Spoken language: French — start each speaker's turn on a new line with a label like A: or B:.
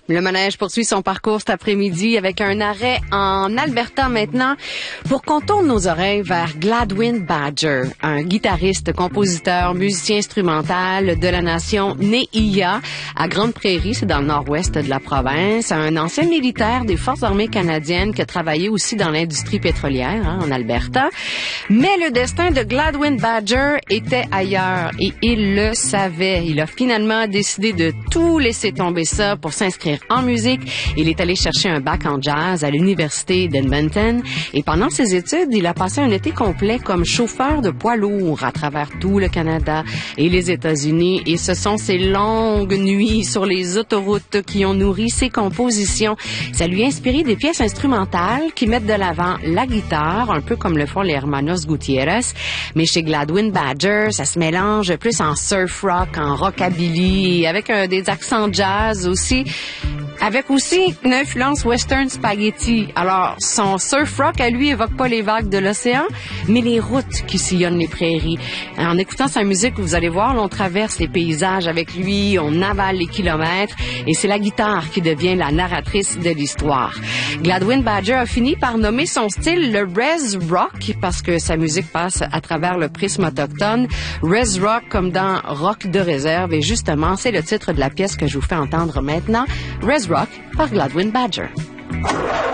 A: Le manège poursuit son parcours cet après-midi avec un arrêt en Alberta maintenant pour qu'on tourne nos oreilles vers Gladwin Badger, un guitariste, compositeur, musicien instrumental de la nation Ne'iya à Grande Prairie, c'est dans le nord-ouest de la province, un ancien militaire des Forces armées canadiennes qui a travaillé aussi dans l'industrie pétrolière en Alberta. Mais le destin de Gladwin Badger était ailleurs et il le savait. Il a finalement décidé de tout laisser tomber ça pour s'inscrire en musique. Il est allé chercher un bac en jazz à l'université d'Edmonton et pendant ses études, il a passé un été complet comme chauffeur de poids lourds à travers tout le Canada et les États-Unis et ce sont ces longues nuits sur les autoroutes qui ont nourri ses compositions. Ça lui a inspiré des pièces instrumentales qui mettent de l'avant la guitare, un peu comme le font les Hermanos Gutiérrez, mais chez Gladwin Badger, ça se mélange plus en surf rock, en rockabilly, avec des accents jazz aussi, avec aussi une influence western spaghetti. Alors, son surf rock à lui évoque pas les vagues de l'océan, mais les routes qui sillonnent les prairies. En écoutant sa musique, vous allez voir, on traverse les paysages avec lui, on avale les kilomètres, et c'est la guitare qui devient la narratrice de l'histoire. Gladwin Badger a fini par nommer son style le Res Rock, parce que sa musique passe à travers le prisme autochtone. Res Rock comme dans Rock de réserve, et justement, c'est le titre de la pièce que je vous fais entendre maintenant, Res Rock par Gladwin Badger.